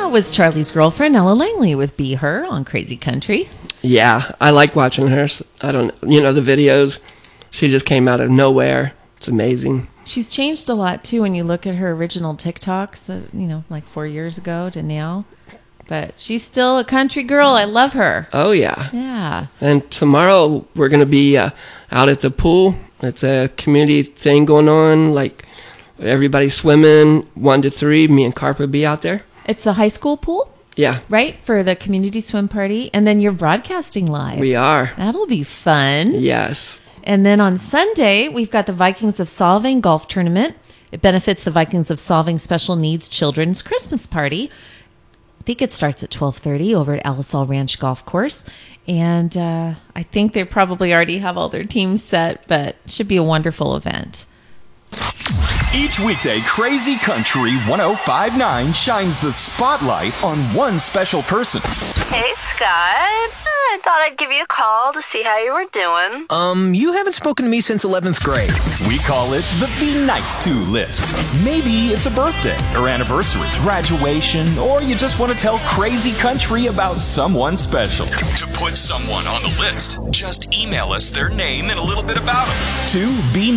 that was Charlie's girlfriend, Ella Langley, with Be Her on Crazy Country. Yeah, I like watching her. I don't, the videos. She just came out of nowhere. It's amazing. She's changed a lot, too, when you look at her original TikToks, like 4 years ago to now. But she's still a country girl. I love her. Oh, yeah. Yeah. And tomorrow we're going to be out at the pool. It's a community thing going on, like everybody swimming 1 to 3. Me and Carp will be out there. It's the high school pool? Yeah. Right? For the community swim party. And then you're broadcasting live. We are. That'll be fun. Yes. And then on Sunday, we've got the Vikings of Solving golf tournament. It benefits the Vikings of Solving Special Needs Children's Christmas Party. I think it starts at 12:30 over at Alisal Ranch Golf Course. And I think they probably already have all their teams set, but it should be a wonderful event. Each weekday, Crazy Country 105.9 shines the spotlight on one special person. Hey, Scott. I thought I'd give you a call to see how you were doing. You haven't spoken to me since 11th grade. We call it the Be Nice To list. Maybe it's a birthday or anniversary, graduation, or you just want to tell Crazy Country about someone special. To put someone on the list, just email us their name and a little bit about them to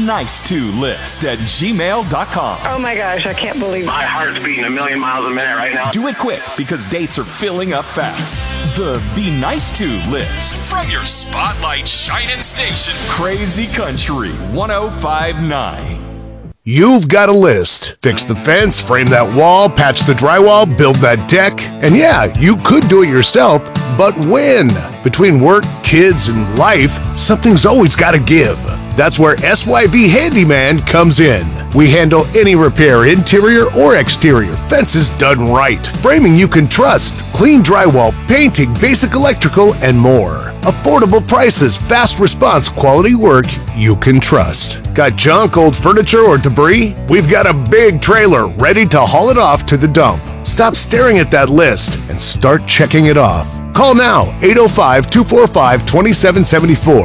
BeNiceToList@gmail.com. Oh my gosh, I can't believe it. My heart's beating a million miles a minute right now. Do it quick because dates are filling up fast. The Be Nice To list from your spotlight shining station, Crazy Country 105.9. You've got a list. Fix the fence, frame that wall, patch the drywall, build that deck. And yeah, you could do it yourself, but when? Between work, kids, and life, something's always got to give. That's where SYV Handyman comes in. We handle any repair, interior or exterior, fences done right, framing you can trust, clean drywall, painting, basic electrical, and more. Affordable prices, fast response, quality work you can trust. Got junk, old furniture, or debris? We've got a big trailer ready to haul it off to the dump. Stop staring at that list and start checking it off. Call now, 805-245-2774,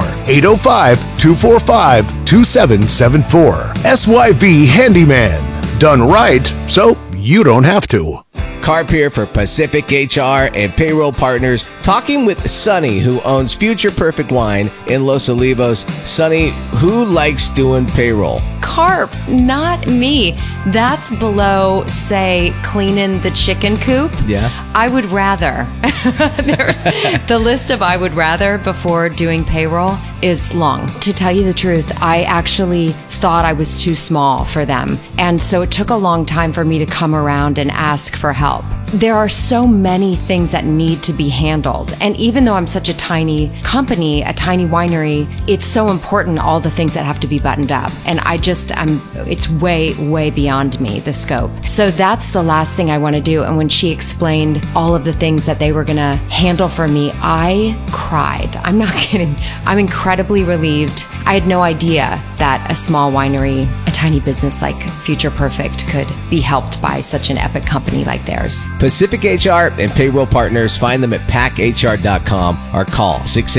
805-245-2774. SYV Handyman. Done right, so you don't have to. Carp here for Pacific HR and Payroll Partners, talking with Sonny, who owns Future Perfect Wine in Los Olivos. Sonny, who likes doing payroll? Carp, not me. That's below, say, cleaning the chicken coop. Yeah. I would rather. There's the list of I would rather before doing payroll is long. To tell you the truth, I actually thought I was too small for them. And so it took a long time for me to come around and ask for help. There are so many things that need to be handled. And even though I'm such a tiny company, a tiny winery, it's so important, all the things that have to be buttoned up. And it's way, way beyond me, the scope. So that's the last thing I want to do. And when she explained all of the things that they were going to handle for me, I cried. I'm not kidding. I'm incredibly relieved. I had no idea that a small winery, a tiny business like Future Perfect could be helped by such an epic company like theirs. Pacific HR and Payroll Partners, find them at PackHR.com or call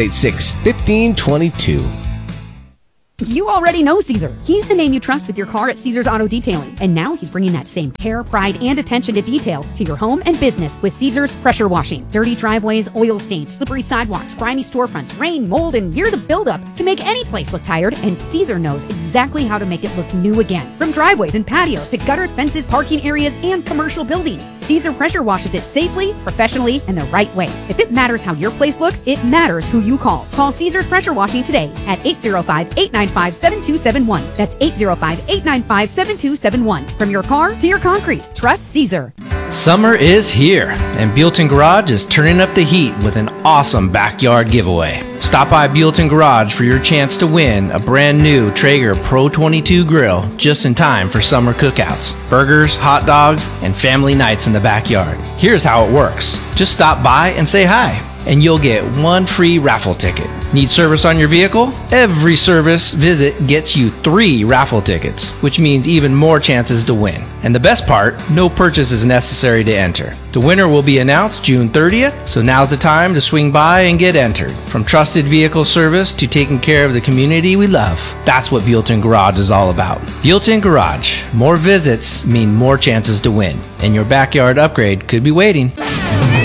686-1522. You already know Caesar. He's the name you trust with your car at Caesar's Auto Detailing. And now he's bringing that same care, pride, and attention to detail to your home and business with Caesar's Pressure Washing. Dirty driveways, oil stains, slippery sidewalks, grimy storefronts, rain, mold, and years of buildup can make any place look tired, and Caesar knows exactly how to make it look new again. From driveways and patios to gutters, fences, parking areas, and commercial buildings, Caesar Pressure washes it safely, professionally, and the right way. If it matters how your place looks, it matters who you call. Call Caesar's Pressure Washing today at 805-895-7271. That's 805-895-7271. From your car to your concrete, trust Caesar. Summer is here, and Buellton Garage is turning up the heat with an awesome backyard giveaway. Stop by Buellton Garage for your chance to win a brand new Traeger Pro 22 grill just in time for summer cookouts, burgers, hot dogs, and family nights in the backyard. Here's how it works. Just stop by and say hi. and you'll get 1 free raffle ticket. Need service on your vehicle? Every service visit gets you 3 raffle tickets, which means even more chances to win. And the best part, no purchase is necessary to enter. The winner will be announced June 30th, so now's the time to swing by and get entered. From trusted vehicle service to taking care of the community we love, that's what Buellton Garage is all about. Buellton Garage. More visits mean more chances to win, and your backyard upgrade could be waiting.